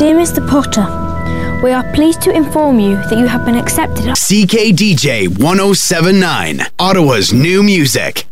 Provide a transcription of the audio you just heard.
Dear Mr. Potter, we are pleased to inform you that you have been accepted. CKDJ 1079, Ottawa's new music.